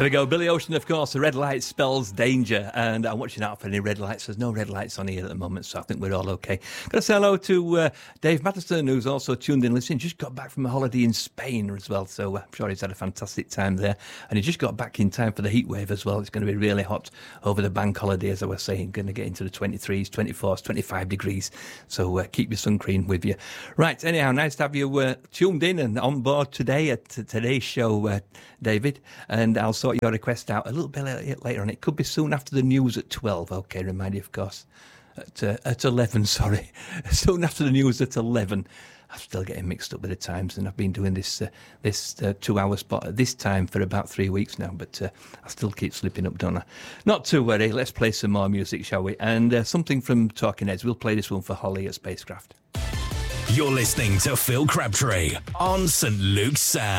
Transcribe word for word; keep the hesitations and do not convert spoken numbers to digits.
There we go. Billy Ocean, of course. The red light spells danger. And I'm watching out for any red lights. There's no red lights on here at the moment, so I think we're all okay. Got to say hello to uh, Dave Matheson, who's also tuned in listening. Just got back from a holiday in Spain as well, so I'm sure he's had a fantastic time there. And he just got back in time for the heat wave as well. It's going to be really hot over the bank holiday, as I was saying. Going to get into the twenty-threes, twenty-fours, twenty-five degrees. So uh, keep your sun cream with you. Right, anyhow, nice to have you uh, tuned in and on board today at t- today's show, uh, David. And I'll sort your request out a little bit later on. It could be soon after the news at twelve. Okay, remind you, of course, at, uh, at eleven, sorry. Soon after the news at eleven. I'm still getting mixed up with the times, and I've been doing this uh, this uh, two-hour spot at this time for about three weeks now, but uh, I still keep slipping up, don't I? Not to worry, let's play some more music, shall we? And uh, something from Talking Heads. We'll play this one for Holly at Spacecraft. You're listening to Phil Crabtree on Saint Luke's Sound.